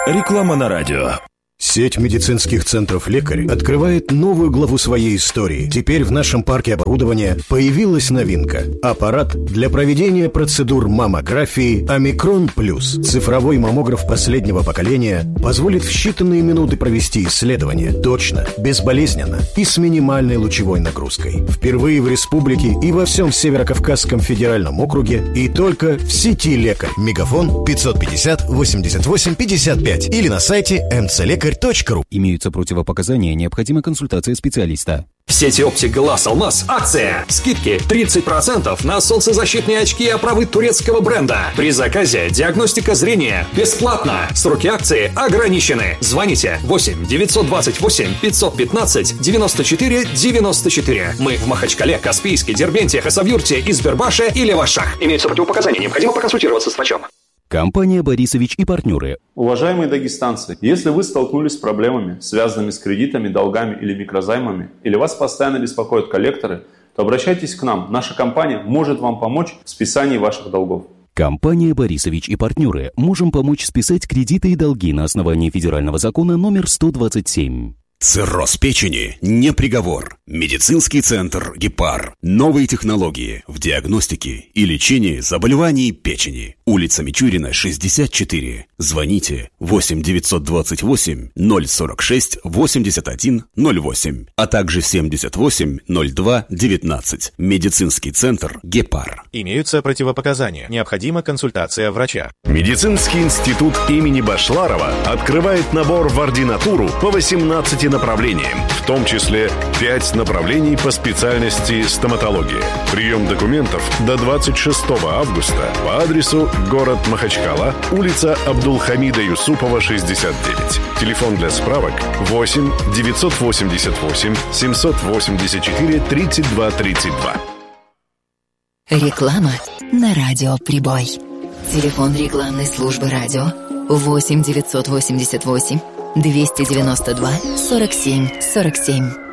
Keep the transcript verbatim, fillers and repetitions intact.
Реклама на радио. Сеть медицинских центров «Лекарь» открывает новую главу своей истории. Теперь в нашем парке оборудования появилась новинка. Аппарат для проведения процедур маммографии «Омикрон Плюс». Цифровой маммограф последнего поколения позволит в считанные минуты провести исследование точно, безболезненно и с минимальной лучевой нагрузкой. Впервые в республике и во всем Северо-Кавказском федеральном округе и только в сети «Лекарь». Мегафон пятьсот пятьдесят восемьдесят восемь пятьдесят пять или на сайте эм цэ лекарь точка ру. Имеются противопоказания, необходима консультация специалиста. В сети «Оптик Глаз Алмаз» акция. Скидки тридцать процентов на солнцезащитные очки и оправы турецкого бренда. При заказе диагностика зрения бесплатно. Сроки акции ограничены. Звоните восемь девятьсот двадцать восемь пятьсот пятнадцать девяносто четыре девяносто четыре. Мы в Махачкале, Каспийске, Дербенте, Хасавюрте, Избербаше и Левашах. Имеются противопоказания, необходимо проконсультироваться с врачом. Компания «Борисович и партнеры». Уважаемые дагестанцы, если вы столкнулись с проблемами, связанными с кредитами, долгами или микрозаймами, или вас постоянно беспокоят коллекторы, то обращайтесь к нам. Наша компания может вам помочь в списании ваших долгов. Компания «Борисович и партнеры». Можем помочь списать кредиты и долги на основании федерального закона номер сто двадцать семь. Цирроз печени не приговор. Медицинский центр «Гепар». Новые технологии в диагностике и лечении заболеваний печени. Улица Мичурина, шестьдесят четыре. Звоните восемь девятьсот двадцать восемь ноль сорок шесть восемьдесят один ноль восемь, а также семьдесят восемь ноль два девятнадцать. Медицинский центр «Гепар». Имеются противопоказания. Необходима консультация врача. Медицинский институт имени Башларова открывает набор в ординатуру по восемнадцати направлениям, в том числе пять направлений по специальности стоматология. Прием документов до двадцать шестого августа по адресу город Махачкала, улица Абдулхамида Юсупова, шестьдесят девять. Телефон для справок восемь девятьсот восемьдесят восемь семьсот восемьдесят четыре тридцать два тридцать два. Реклама на радио «Прибой». Телефон рекламной службы радио восемь девятьсот восемьдесят восемь двести девяносто два сорок семь сорок семь.